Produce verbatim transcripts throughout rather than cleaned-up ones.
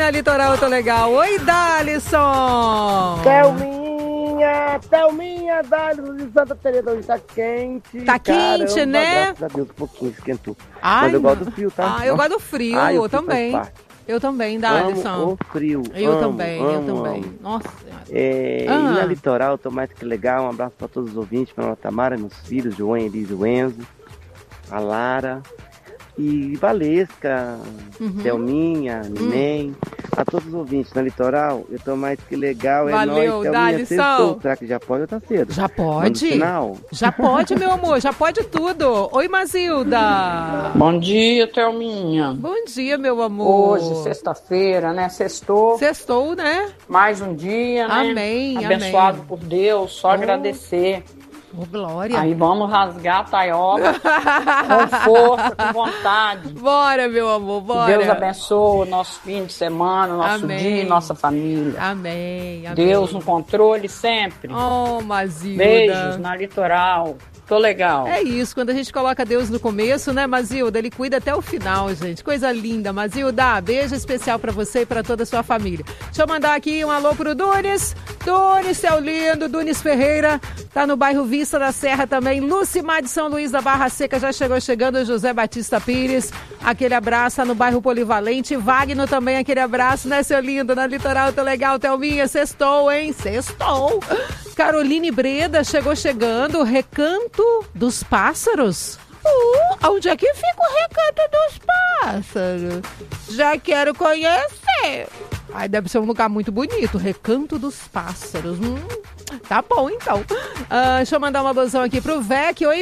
na Litoral, eu tô legal. Oi, Dalisson. Thelminha, Thelminha, Dalisson de Santa Teresa, hoje tá quente. Tá Caramba, quente, né? Graças a Deus, um pouquinho esquentou. Ai, mas eu gosto do frio, tá? Ah, eu gosto do frio, Ai, eu também. Eu também, Dalisson. Amo o frio. Eu amo, também, amo, eu também. amo. Nossa. É, Ah. E na Litoral, tô mais que legal. Um abraço pra todos os ouvintes, pra Tamara, meus filhos, João, Elise, o Enzo, a Lara e Valesca, Uhum. Thelminha, Neném, a todos os ouvintes na Litoral. Eu tô mais que legal. Valeu, é nóis, Thelminha, Dalisson. sextou. Será que já pode ou tá cedo? Já Manda um pode? sinal. Já pode, meu amor, já pode tudo. Oi, Mazilda. Bom dia, Thelminha. Bom dia, meu amor. Hoje, sexta-feira, né? Sextou. Sextou, né? Mais um dia, né? Amém, Abençoado amém. por Deus, só Oh. agradecer. Ô, glória. Aí vamos rasgar a taiola com força, com vontade. Bora, meu amor, Que bora. Deus abençoe o nosso fim de semana, o nosso Amém. dia e nossa família. Amém, amém. Deus no controle sempre. Oh, Mazilda. Beijos na Litoral. Tô legal. É isso, quando a gente coloca Deus no começo, né, Mazilda? Ele cuida até o final, gente. Coisa linda. Mazilda, beijo especial pra você e pra toda a sua família. Deixa eu mandar aqui um alô pro Dunes. Dunes, seu lindo. Dunes Ferreira, tá no bairro Vista da Serra também. Lucimar de São Luís da Barra Seca já chegou chegando. José Batista Pires, aquele abraço, tá no bairro Polivalente. Wagner também, aquele abraço, né, seu lindo? Na Litoral, tô legal, Thelminha. Sextou, hein? Sextou. Caroline Breda chegou chegando. Recanto dos Pássaros? Uh, onde é que fica o Recanto dos Pássaros? Já quero conhecer. Ai, deve ser um lugar muito bonito. Recanto dos Pássaros. Hum, tá bom, então. Ah, deixa eu mandar uma alusão aqui pro Vec. Oi,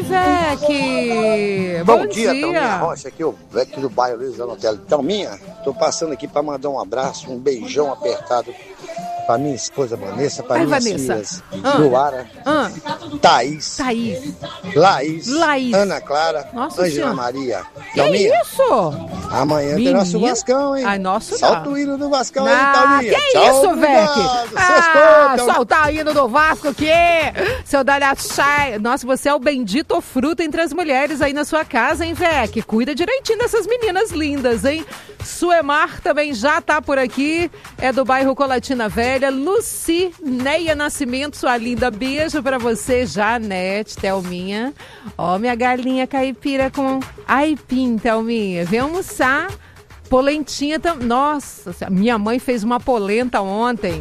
Vec. Bom, Bom dia, dia. Thelminha Rocha, aqui o Vec do bairro Luiz Anotelli. Thelminha, tô passando aqui pra mandar um abraço, um beijão apertado pra minha esposa Vanessa, pra Ai, minhas Vanessa. filhas Ah. Luara, Ah, Thaís, Thaís. Laís, Laís. Ana Clara, Nossa Ângela Senhora. Maria. Que Thelminha, isso? amanhã tem Menino. nosso Vascão, hein? Ai, nosso Solta não. o hino do Vascão Ah, aí, Thelminha. que Tchau, isso, Vec? obrigado. Ah, Sextou, Thelminha. soltar o hino do Vasco, que? Seu Dalachai. Nossa, você é o bendito fruto entre as mulheres aí na sua casa, hein, Vec? Cuida direitinho dessas meninas lindas, hein? Suemar também já tá por aqui, é do bairro Colatina Velha. Lucineia Nascimento, sua linda, beijo pra você, Janete, Thelminha. Ó, minha galinha caipira com aipim, Thelminha. Vem almoçar. Polentinha também. Nossa, minha mãe fez uma polenta ontem.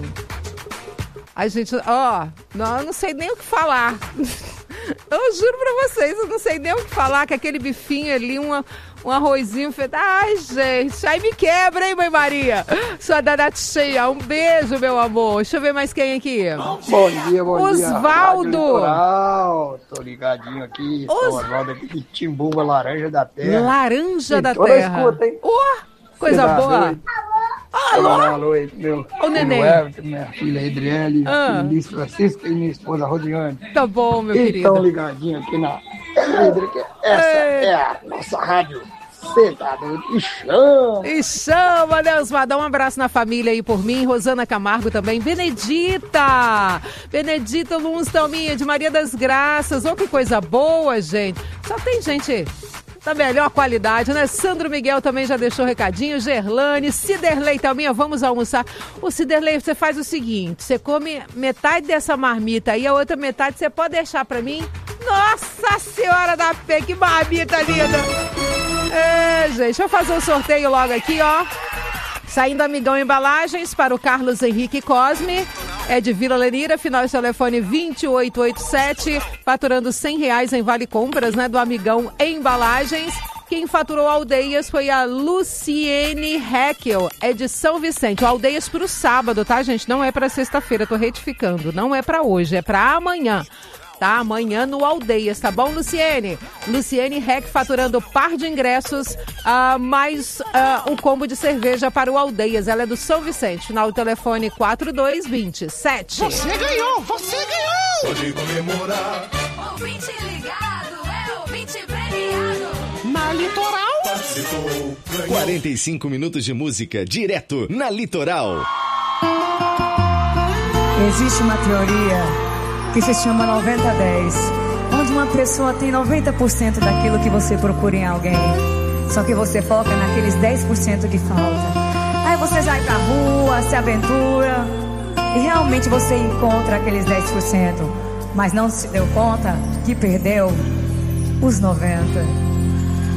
A gente, ó, não, eu não sei nem o que falar. Eu juro pra vocês, eu não sei nem o que falar, que aquele bifinho ali, uma, um arrozinho feito. Ai, gente, aí me quebra, hein, mãe Maria? Sua danada cheia, um beijo, meu amor. Deixa eu ver mais quem aqui. Bom dia, bom Osvaldo. dia. Osvaldo. Tô ligadinho aqui. Os... Sou Osvaldo aqui de Timbuba, Laranja da Terra. Laranja e da toda Terra. Escuta, hein? Oh, coisa Você tá boa. doido? Alô? Alô, alô, aí, meu Ô, neném. filho Everton, minha filha Adriele, Ah. filho Luiz Francisco e minha esposa Rodiane. Tá bom, meu E querido. tão ligadinho aqui na... Essa Ei. é a nossa rádio. Você tá doido? E chama! E chama, Deus, vai dar um abraço na família aí por mim, Rosana Camargo também, Benedita, Benedita Luns, Thelminha, de Maria das Graças, oh, que coisa boa, gente, só tem gente da melhor qualidade, né? Sandro Miguel também já deixou recadinho, Gerlane, Ciderley, Thelminha, vamos almoçar. Ô, Ciderley, você faz o seguinte, você come metade dessa marmita aí, a outra metade você pode deixar pra mim? Nossa Senhora da Fé, que marmita linda! É, gente, deixa eu fazer o sorteio logo aqui, ó. Saindo Amigão Embalagens para o Carlos Henrique Cosme. É de Vila Lenira, final de telefone vinte e oito oitenta e sete, faturando cem reais em Vale Compras, né, do Amigão Embalagens. Quem faturou Aldeias foi a Luciene Heckel, é de São Vicente. O Aldeias para o sábado, tá, gente? Não é para sexta-feira, tô retificando. Não é para hoje, é para amanhã. Tá, amanhã no Aldeias, tá bom, Luciene? Luciene Heck faturando par de ingressos, uh, mais uh, um combo de cerveja para o Aldeias. Ela é do São Vicente, final do telefone quatro dois dois sete. Você ganhou, você ganhou! Pode comemorar. Ouvinte ligado, é ouvinte premiado. Na Litoral. Participou, ganhou. quarenta e cinco minutos de música direto na Litoral. Existe uma teoria que se chama noventa a dez, onde uma pessoa tem noventa por cento daquilo que você procura em alguém, só que você foca naqueles dez por cento que falta. Aí você sai pra rua, se aventura e realmente você encontra aqueles dez por cento, mas não se deu conta que perdeu os noventa por cento.